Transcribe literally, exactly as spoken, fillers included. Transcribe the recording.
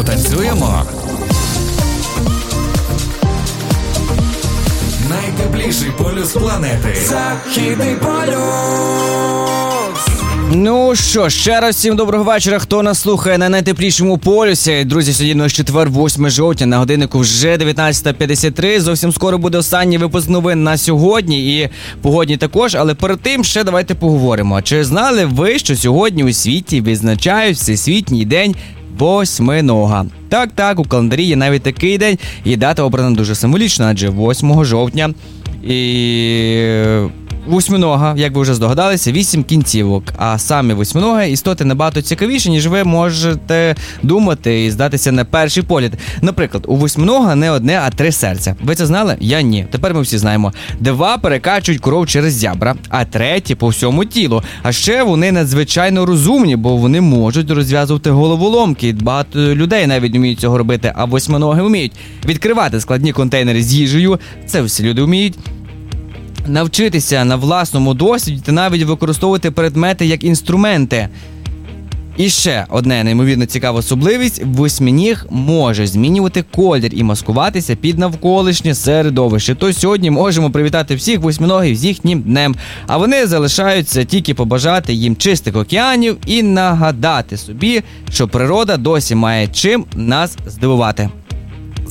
Потанцюємо. Найтепліший полюс планети. Західний полюс. Ну що, ще раз всім доброго вечора, хто нас слухає на найтеплішому полюсі. Друзі, сьогодні наш четвер, восьме жовтня, на годиннику вже дев'ятнадцята п'ятдесят три. Зовсім скоро буде останній випуск новин на сьогодні і погодні також. Але перед тим ще давайте поговоримо. Чи знали ви, що сьогодні у світі відзначають Всесвітній день восьминога? Так, так, у календарі є навіть такий день, і дата обрана дуже символічна, адже восьмого жовтня і... восьминога, як ви вже здогадалися, вісім кінцівок, а самі восьминоги істоти набагато цікавіші, ніж ви можете думати і здатися на перший погляд. Наприклад, у восьминога не одне, а три серця. Ви це знали? Я ні. Тепер ми всі знаємо. Два перекачують кров через зябра, а треті по всьому тілу. А ще вони надзвичайно розумні, бо вони можуть розв'язувати головоломки. Багато людей навіть вміють цього робити, а восьминоги вміють відкривати складні контейнери з їжею. Це всі люди вміють. Навчитися на власному досвіді та навіть використовувати предмети як інструменти. І ще одне неймовірно цікава особливість – восьминіг може змінювати колір і маскуватися під навколишнє середовище. То сьогодні можемо привітати всіх восьминогів з їхнім днем. А вони залишаються тільки побажати їм чистих океанів і нагадати собі, що природа досі має чим нас здивувати.